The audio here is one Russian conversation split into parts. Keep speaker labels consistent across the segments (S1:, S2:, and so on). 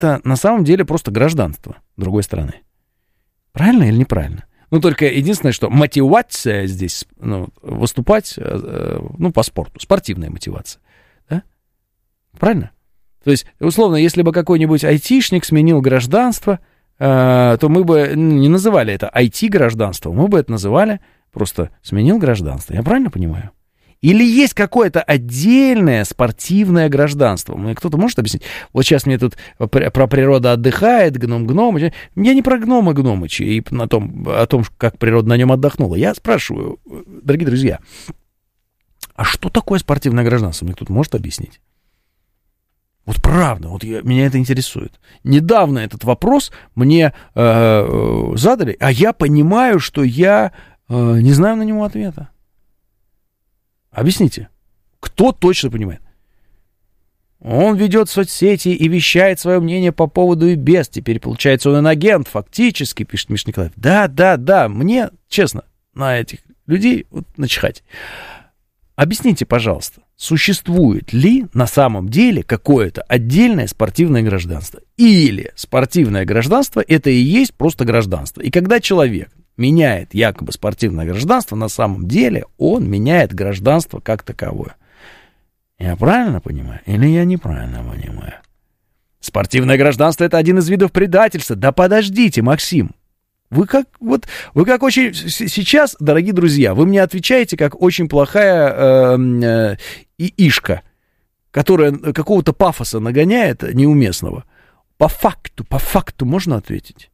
S1: это на самом деле просто гражданство другой страны. Правильно или неправильно? Ну, только единственное, что мотивация здесь, выступать, по спорту, спортивная мотивация. Да? Правильно? То есть, условно, если бы какой-нибудь айтишник сменил гражданство, то мы бы не называли это IT-гражданство, мы бы это называли просто сменил гражданство. Я правильно понимаю? Или есть какое-то отдельное спортивное гражданство? Кто-то может объяснить? Вот сейчас мне тут про природа отдыхает, гном. Я не про гнома Гномыча и о том, как природа на нем отдохнула. Я спрашиваю, дорогие друзья, а что такое спортивное гражданство? Мне кто-то может объяснить? Вот правда, меня это интересует. Недавно этот вопрос мне задали, а я понимаю, что я не знаю на него ответа. Объясните, кто точно понимает? Он ведет соцсети и вещает свое мнение по поводу и без. Теперь, получается, он инагент, фактически, пишет Миша Николаев. Да, мне, честно, на этих людей начихать. Объясните, пожалуйста, существует ли на самом деле какое-то отдельное спортивное гражданство? Или спортивное гражданство — это и есть просто гражданство? И когда человек меняет якобы спортивное гражданство, на самом деле он меняет гражданство как таковое. Я правильно понимаю? Или я неправильно понимаю? Спортивное гражданство — это один из видов предательства. Да подождите, Максим. Вы как очень... Сейчас, дорогие друзья, вы мне отвечаете, как очень плохая ишка, которая какого-то пафоса нагоняет неуместного. По факту можно ответить?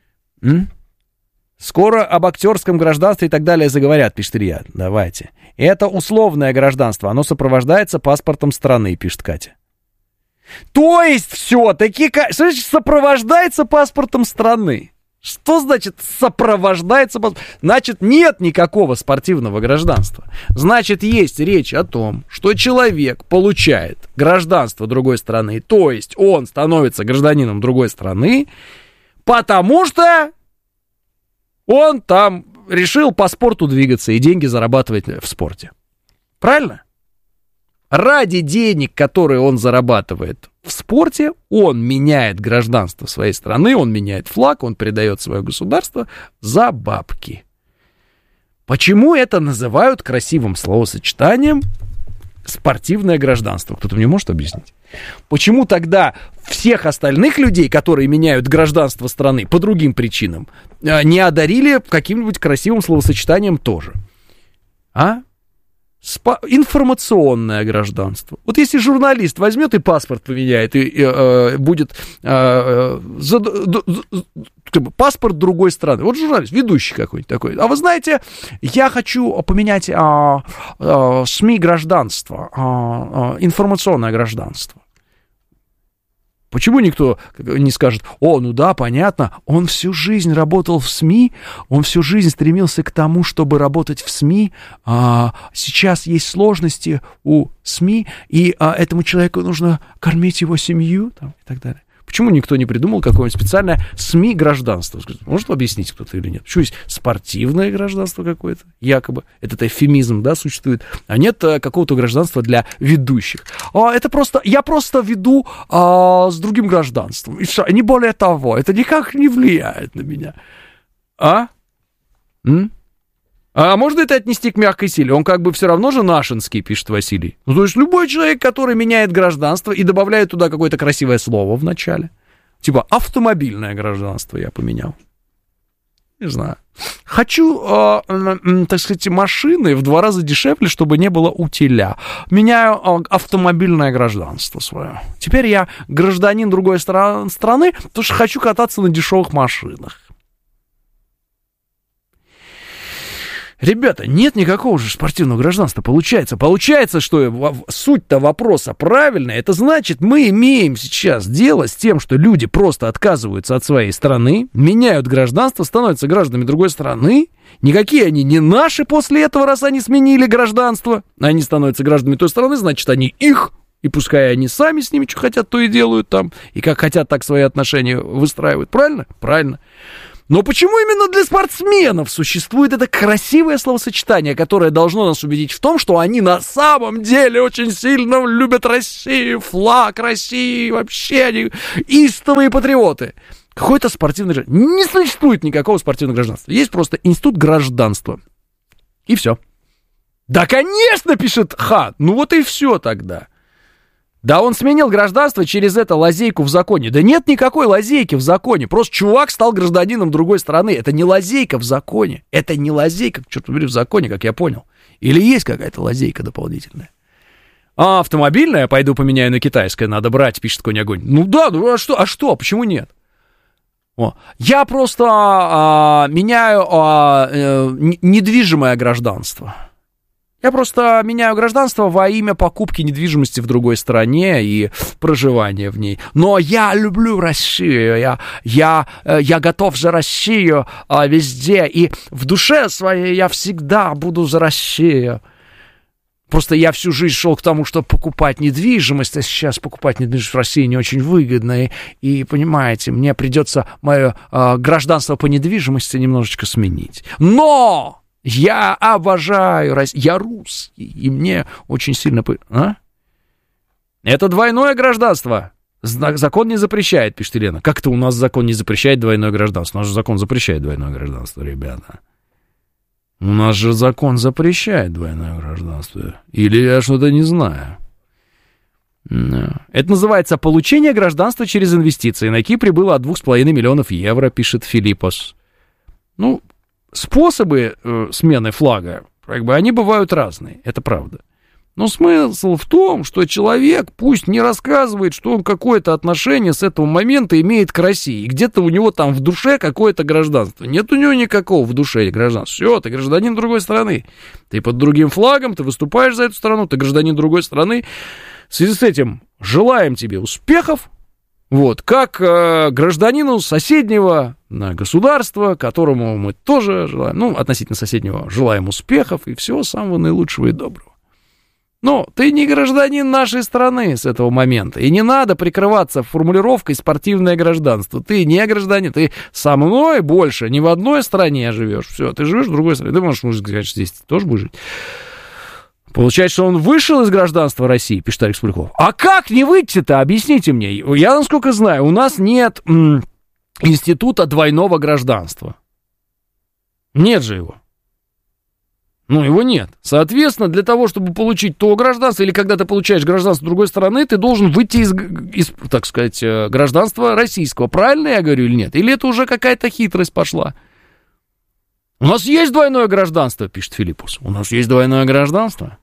S1: Скоро об актерском гражданстве и так далее заговорят, пишет Илья. Давайте. Это условное гражданство, оно сопровождается паспортом страны, пишет Катя. То есть все-таки, что значит сопровождается паспортом страны? Что значит сопровождается паспортом? Значит, нет никакого спортивного гражданства. Значит, есть речь о том, что человек получает гражданство другой страны, то есть он становится гражданином другой страны, потому что он там решил по спорту двигаться и деньги зарабатывать в спорте. Правильно? Ради денег, которые он зарабатывает в спорте, он меняет гражданство своей страны, он меняет флаг, он передает свое государство за бабки. Почему это называют красивым словосочетанием спортивное гражданство? Кто-то мне может объяснить? Почему тогда всех остальных людей, которые меняют гражданство страны по другим причинам, не одарили каким-нибудь красивым словосочетанием тоже? Информационное гражданство. Вот если журналист возьмет и паспорт поменяет, и будет паспорт другой страны. Вот журналист, ведущий какой-нибудь такой. А вы знаете, я хочу поменять СМИ гражданство, информационное гражданство. Почему никто не скажет: ну да, понятно, он всю жизнь работал в СМИ, он всю жизнь стремился к тому, чтобы работать в СМИ, сейчас есть сложности у СМИ, и этому человеку нужно кормить его семью, и так далее. Почему никто не придумал какое-нибудь специальное СМИ гражданство? Может объяснить кто-то или нет? Почему есть спортивное гражданство какое-то, якобы? Это эвфемизм, да, существует. А нет какого-то гражданства для ведущих. Я просто веду с другим гражданством. И все, не более того. Это никак не влияет на меня. А можно это отнести к мягкой силе? Он как бы все равно же нашинский, пишет Василий. То есть любой человек, который меняет гражданство и добавляет туда какое-то красивое слово в начале. Типа автомобильное гражданство я поменял. Не знаю. Хочу, так сказать, машины в 2 раза дешевле, чтобы не было утиля. Меняю автомобильное гражданство свое. Теперь я гражданин другой страны, потому что хочу кататься на дешевых машинах. Ребята, нет никакого же спортивного гражданства. Получается, что суть-то вопроса правильная. Это значит, мы имеем сейчас дело с тем, что люди просто отказываются от своей страны, меняют гражданство, становятся гражданами другой страны. Никакие они не наши после этого, раз они сменили гражданство. Они становятся гражданами той страны, значит, они их. И пускай они сами с ними что хотят, то и делают там. И как хотят, так свои отношения выстраивают. Правильно? Правильно. Но почему именно для спортсменов существует это красивое словосочетание, которое должно нас убедить в том, что они на самом деле очень сильно любят Россию, флаг России, вообще они истовые патриоты? Какое-то спортивное гражданство. Не существует никакого спортивного гражданства. Есть просто институт гражданства. И все. Да, конечно, пишет Ха. Ну вот и все тогда. Да он сменил гражданство через это лазейку в законе. Да нет никакой лазейки в законе. Просто чувак стал гражданином другой страны. Это не лазейка в законе. Это не лазейка, черт побери, в законе, как я понял. Или есть какая-то лазейка дополнительная? А автомобильная, пойду поменяю на китайское, надо брать, пишет Конь Огонь. Ну да, ну а что, почему нет? Я просто меняю недвижимое гражданство. Я просто меняю гражданство во имя покупки недвижимости в другой стране и проживания в ней. Но я люблю Россию, я готов за Россию везде, и в душе своей я всегда буду за Россию. Просто я всю жизнь шел к тому, чтобы покупать недвижимость, а сейчас покупать недвижимость в России не очень выгодно, и понимаете, мне придется мое гражданство по недвижимости немножечко сменить. Но! Я обожаю Россию, я русский, и мне очень сильно... Это двойное гражданство. Закон не запрещает, пишет Елена. Как-то у нас закон не запрещает двойное гражданство. У нас же закон запрещает двойное гражданство, ребята. У нас же закон запрещает двойное гражданство. Или я что-то не знаю. Это называется получение гражданства через инвестиции. На Кипре было от 2,5 миллионов евро, пишет Филиппос. Ну... Способы смены флага, они бывают разные, это правда. Но смысл в том, что человек пусть не рассказывает, что он какое-то отношение с этого момента имеет к России. И где-то у него там в душе какое-то гражданство. Нет у него никакого в душе гражданства. Все, ты гражданин другой страны. Ты под другим флагом, ты выступаешь за эту страну, ты гражданин другой страны. В связи с этим желаем тебе успехов. Вот, как гражданину соседнего государства, которому мы тоже желаем, относительно соседнего, желаем успехов и всего самого наилучшего и доброго. Но ты не гражданин нашей страны с этого момента, и не надо прикрываться формулировкой «спортивное гражданство». Ты не гражданин, ты со мной больше не в одной стране живешь, все, ты живешь в другой стране, ты можешь сказать, что здесь ты тоже будешь жить. Получается, что он вышел из гражданства России, пишет Алекс Поляков. А как не выйти-то? Объясните мне. Я, насколько знаю, у нас нет института двойного гражданства. Нет же его. Его нет. Соответственно, для того, чтобы получить то гражданство, или когда ты получаешь гражданство другой страны, ты должен выйти из, так сказать, гражданства российского. Правильно я говорю или нет? Или это уже какая-то хитрость пошла? У нас есть двойное гражданство, пишет Филиппус. У нас есть двойное гражданство.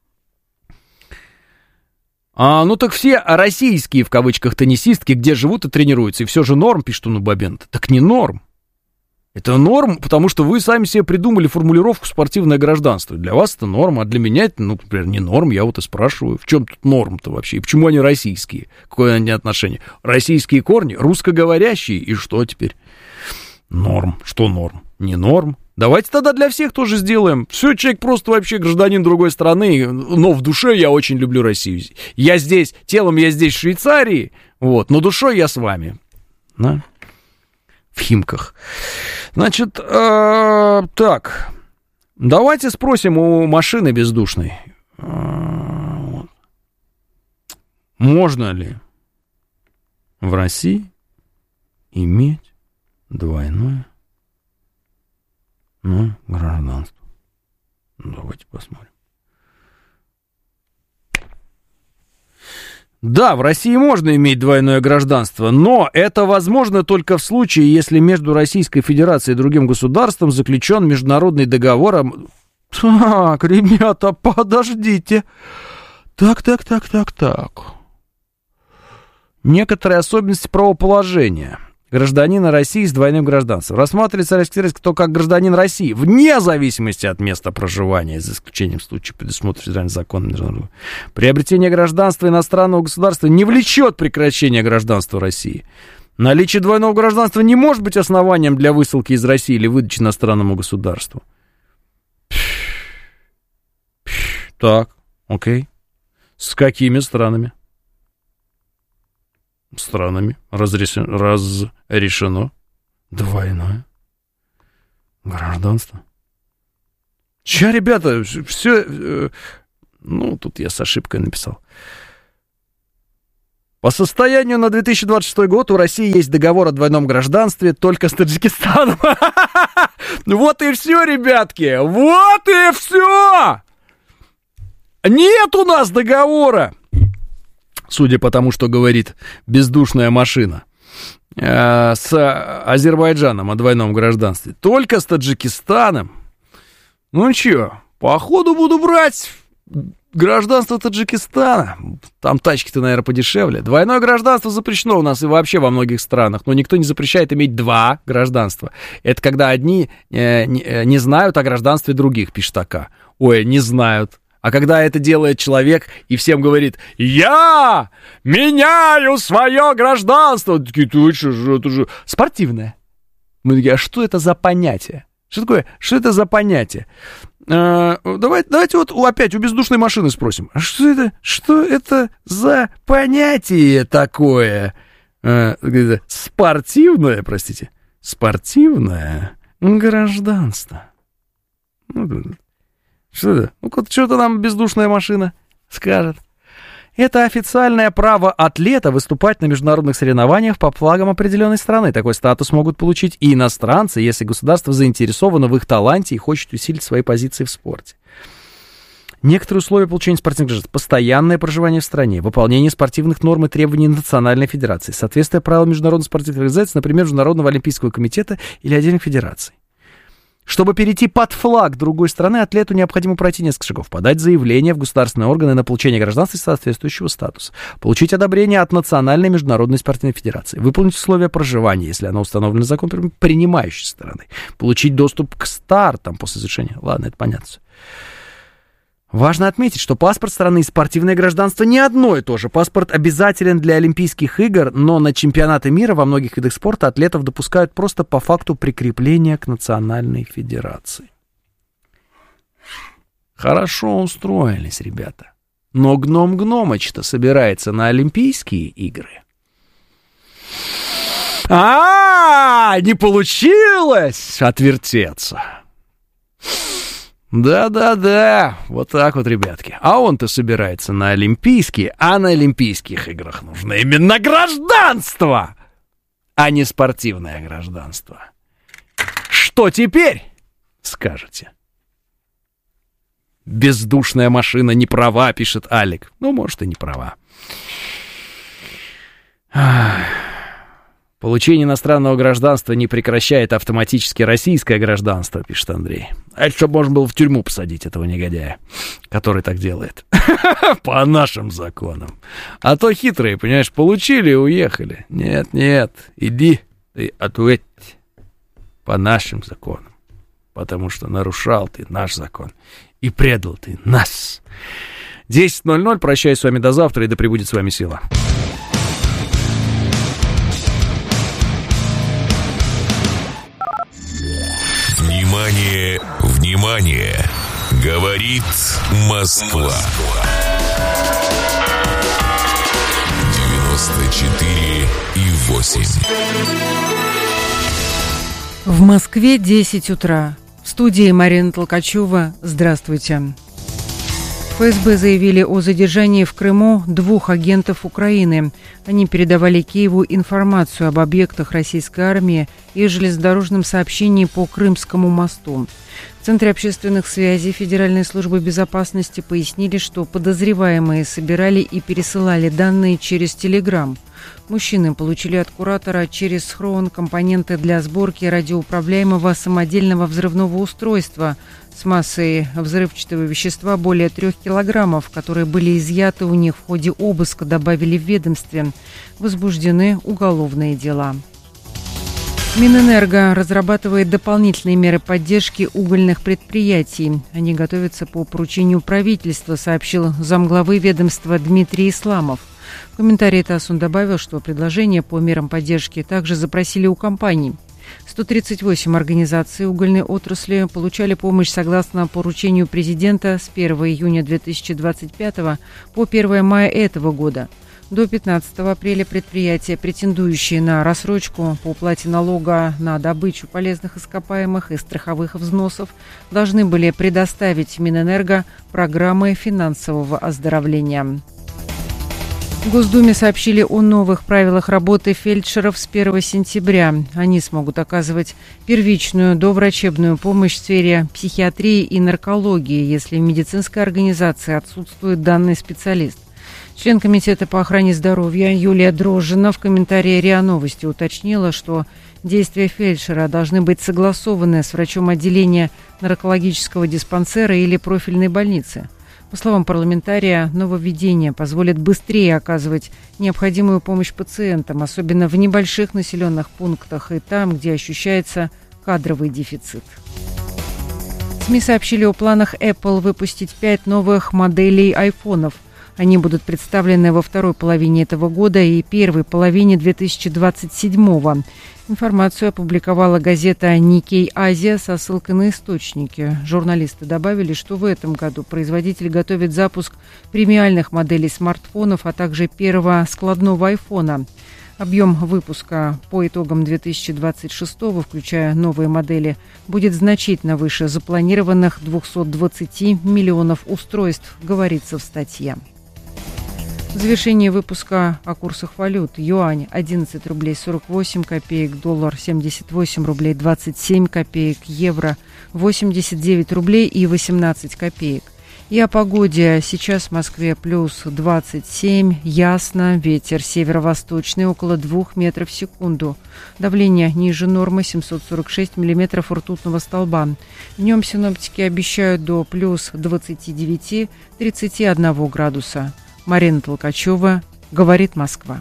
S1: Так все российские, в кавычках, теннисистки, где живут и тренируются, и все же норм, пишет он у Бабенко. Так не норм. Это норм, потому что вы сами себе придумали формулировку «спортивное гражданство». Для вас это норм, а для меня это, например, не норм. Я вот и спрашиваю, в чем тут норм-то вообще? И почему они российские? Какое они отношение? Российские корни, русскоговорящие, и что теперь? Норм. Что норм? Не норм. Давайте тогда для всех тоже сделаем. Все, человек просто вообще гражданин другой страны, но в душе я очень люблю Россию. Я здесь, телом я здесь в Швейцарии, но душой я с вами. Да? В Химках. Значит, так. Давайте спросим у машины бездушной. Можно ли в России иметь двойное гражданство? Давайте посмотрим. Да, в России можно иметь двойное гражданство, но это возможно только в случае, если между Российской Федерацией и другим государством заключен международный договор. Так, ребята, подождите. Так. Некоторые особенности правоположения гражданина России с двойным гражданством. Рассматривается Российский Федерация только как гражданин России, вне зависимости от места проживания, за исключением случаев, предусмотренных федеральным законом международного. Приобретение гражданства иностранного государства не влечет прекращения гражданства России. Наличие двойного гражданства не может быть основанием для высылки из России или выдачи иностранному государству. Так, окей. С какими странами? Странами разрешено двойное Гражданство. Че, ребята, все... Ну, тут я с ошибкой написал. По состоянию на 2026 год у России есть договор о двойном гражданстве только с Таджикистаном. Вот и все, ребятки. Вот и все. Нет у нас договора. Судя по тому, что говорит бездушная машина. С Азербайджаном о двойном гражданстве. Только с Таджикистаном. Ну чё, походу буду брать гражданство Таджикистана. Там тачки-то, наверное, подешевле. Двойное гражданство запрещено у нас и вообще во многих странах. Но никто не запрещает иметь два гражданства. Это когда одни не знают о гражданстве других, пишет АК. Ой, не знают. А когда это делает человек и всем говорит: я меняю свое гражданство. Такие, ты что, это же спортивное. Мы такие, а что это за понятие? Что такое? Что это за понятие? Давайте вот опять у бездушной машины спросим. А что это за понятие такое? Спортивное, простите. Спортивное гражданство. Что это? Ну-ка, что-то нам бездушная машина скажет. Это официальное право атлета выступать на международных соревнованиях по флагам определенной страны. Такой статус могут получить и иностранцы, если государство заинтересовано в их таланте и хочет усилить свои позиции в спорте. Некоторые условия получения спортивных гражданств: постоянное проживание в стране, выполнение спортивных норм и требований Национальной Федерации, соответствие правилам международных спортивных организаций, например, Международного Олимпийского комитета или отдельных федераций. Чтобы перейти под флаг другой страны, атлету необходимо пройти несколько шагов: подать заявление в государственные органы на получение гражданства соответствующего статуса, получить одобрение от Национальной международной спортивной федерации, выполнить условия проживания, если оно установлено законом принимающей стороны, получить доступ к стартам после завершения. Ладно, это понятно все. Важно отметить, что паспорт страны и спортивное гражданство не одно и то же. Паспорт обязателен для Олимпийских игр, но на чемпионаты мира во многих видах спорта атлетов допускают просто по факту прикрепления к национальной федерации. Хорошо устроились, ребята. Но Гном Гномыч-то собирается на Олимпийские игры. Не получилось отвертеться. Да, вот так вот, ребятки. А он-то собирается на Олимпийские, а на Олимпийских играх нужно именно гражданство, а не спортивное гражданство. Что теперь, скажете? Бездушная машина не права, пишет Алик. Ну, может, и не права. Получение иностранного гражданства не прекращает автоматически российское гражданство, пишет Андрей. А это чтобы можно было в тюрьму посадить этого негодяя, который так делает. По нашим законам. А то хитрые, понимаешь, получили и уехали. Нет, иди ты ответь по нашим законам. Потому что нарушал ты наш закон. И предал ты нас. 10:00. Прощаюсь с вами до завтра, и да пребудет с вами сила.
S2: Внимание! Говорит Москва. 94,8.
S3: В Москве 10 утра. В студии Марина Толкачева. Здравствуйте. ФСБ заявили о задержании в Крыму 2 агентов Украины. Они передавали Киеву информацию об объектах российской армии и железнодорожном сообщении по Крымскому мосту. В Центре общественных связей Федеральной службы безопасности пояснили, что подозреваемые собирали и пересылали данные через Телеграм. Мужчины получили от куратора через схрон компоненты для сборки радиоуправляемого самодельного взрывного устройства с массой взрывчатого вещества более 3 килограммов, которые были изъяты у них в ходе обыска, добавили в ведомстве. Возбуждены уголовные дела. Минэнерго разрабатывает дополнительные меры поддержки угольных предприятий. Они готовятся по поручению правительства, сообщил замглавы ведомства Дмитрий Исламов. В комментарии ТАСС он добавил, что предложения по мерам поддержки также запросили у компаний. 138 организаций угольной отрасли получали помощь согласно поручению президента с 1 июня 2025 по 1 мая этого года. До 15 апреля предприятия, претендующие на рассрочку по уплате налога на добычу полезных ископаемых и страховых взносов, должны были предоставить Минэнерго программы финансового оздоровления. В Госдуме сообщили о новых правилах работы фельдшеров с 1 сентября. Они смогут оказывать первичную доврачебную помощь в сфере психиатрии и наркологии, если в медицинской организации отсутствует данный специалист. Член Комитета по охране здоровья Юлия Дрожжина в комментарии РИА Новости уточнила, что действия фельдшера должны быть согласованы с врачом отделения наркологического диспансера или профильной больницы. По словам парламентария, нововведение позволит быстрее оказывать необходимую помощь пациентам, особенно в небольших населенных пунктах и там, где ощущается кадровый дефицит. СМИ сообщили о планах Apple выпустить 5 новых моделей айфонов. Они будут представлены во второй половине этого года и первой половине 2027-го. Информацию опубликовала газета Nikkei Asia со ссылкой на источники. Журналисты добавили, что в этом году производитель готовит запуск премиальных моделей смартфонов, а также первого складного айфона. Объем выпуска по итогам 2026-го, включая новые модели, будет значительно выше запланированных 220 миллионов устройств, говорится в статье. В завершении выпуска о курсах валют. Юань 11 рублей 48 копеек, доллар 78 рублей 27 копеек, евро 89 рублей и 18 копеек. И о погоде. Сейчас в Москве плюс 27, ясно, ветер северо-восточный около 2 метров в секунду. Давление ниже нормы 746 миллиметров ртутного столба. Днем синоптики обещают до плюс 29-31 градуса. Марина Толкачева, «Говорит Москва».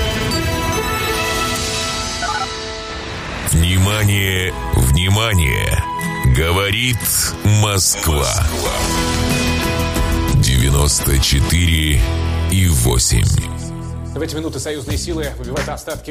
S2: Внимание, внимание! Говорит Москва. 94,8.
S4: В эти минуты союзные силы выбивают остатки